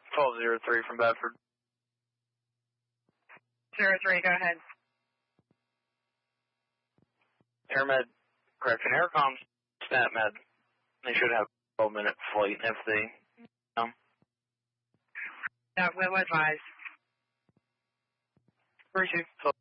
1203 from Bedford. 03, go ahead. AirMed, correction, Aircom, StatMed. They should have a 12-minute flight if they, Yeah, we'll advise. Appreciate it.